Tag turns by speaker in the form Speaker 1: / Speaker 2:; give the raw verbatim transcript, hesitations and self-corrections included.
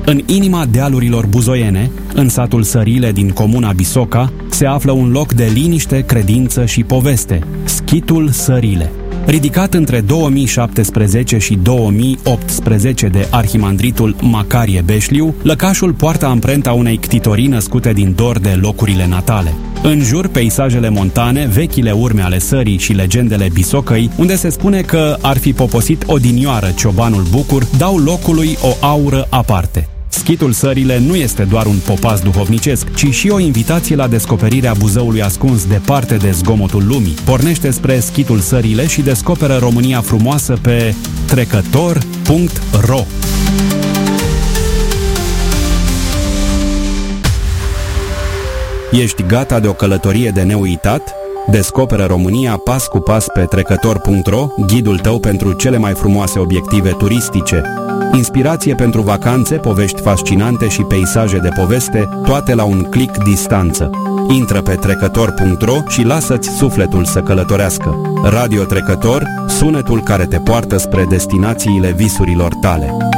Speaker 1: În inima dealurilor buzoiene, în satul Sările din comuna Bisoca, se află un loc de liniște, credință și poveste, Schitul Sările. Ridicat între două mii șaptesprezece și două mii optsprezece de arhimandritul Macarie Beșliu, lăcașul poartă amprenta unei ctitorii născute din dor de locurile natale. În jur, peisajele montane, vechile urme ale sării și legendele Bisocăi, unde se spune că ar fi poposit odinioară ciobanul Bucur, dau locului o aură aparte. Schitul Sările nu este doar un popas duhovnicesc, ci și o invitație la descoperirea Buzăului ascuns departe de zgomotul lumii. Pornește spre Schitul Sările și descoperă România frumoasă pe trecător punct ro. Ești gata de o călătorie de neuitat? Descoperă România pas cu pas pe trecător punct ro, ghidul tău pentru cele mai frumoase obiective turistice. Inspirație pentru vacanțe, povești fascinante și peisaje de poveste, toate la un click distanță. Intră pe trecător punct ro și lasă-ți sufletul să călătorească. Radio Trecător, sunetul care te poartă spre destinațiile visurilor tale.